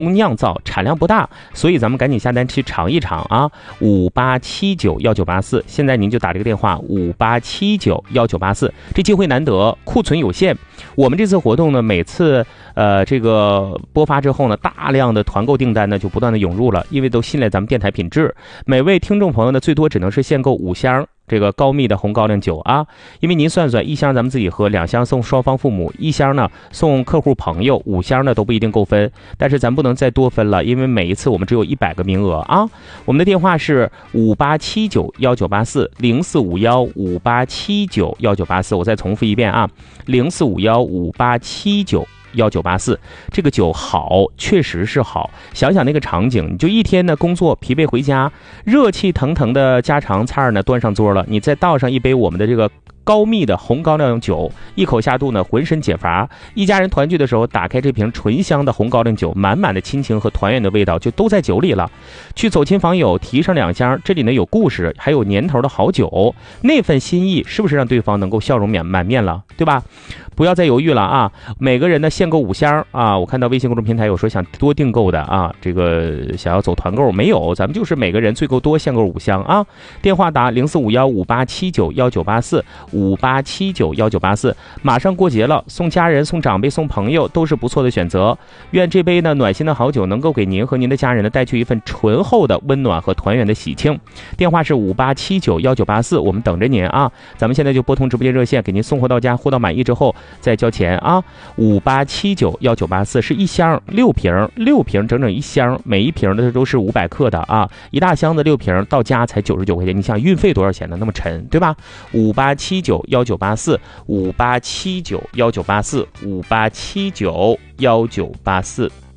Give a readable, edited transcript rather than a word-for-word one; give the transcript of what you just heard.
酿造，产量不大，所以咱们赶紧下单去尝一尝啊！58791984，现在您就打这个电话58791984，这机会难得，库存有限。我们这次活动呢，每次这个播发之后呢，大量的团购订单呢就不断的涌入了，因为都信赖咱们电台品质。每位听众朋友呢，最多只能是限购5箱。这个高密的红高粱酒啊，因为您算算，1箱咱们自己喝，2箱送双方父母，1箱呢送客户朋友，5箱呢都不一定够分，但是咱不能再多分了，因为每一次我们只有100个名额啊。我们的电话是58791984045158791984，我再重复一遍啊，045158791984，这个酒好，确实是好。想想那个场景，你就一天呢工作疲惫回家，热气腾腾的家常菜呢端上桌了，你再倒上一杯我们的这个高密的红高粱酒，一口下肚呢，浑身解乏。一家人团聚的时候，打开这瓶醇香的红高粱酒，满满的亲情和团圆的味道就都在酒里了。去走亲访友，提上2箱，这里呢有故事，还有年头的好酒，那份心意是不是让对方能够笑容满面了，对吧？不要再犹豫了啊！每个人呢限购5箱啊！我看到微信公众平台有说想多订购的啊，这个想要走团购没有？咱们就是每个人最够多限购5箱啊！电话打04515879198458791984。马上过节了，送家人、送长辈、送朋友都是不错的选择。愿这杯呢暖心的好酒能够给您和您的家人呢带去一份醇厚的温暖和团圆的喜庆。电话是58791984，我们等着您啊！咱们现在就拨通直播间热线，给您送货到家，货到满意之后再交钱啊！58791984是1箱6瓶，整整1箱，每一瓶的都是500克的啊，一大箱子6瓶到家才99块钱，你想运费多少钱呢？那么沉，对吧？58791984，58791984，58791984。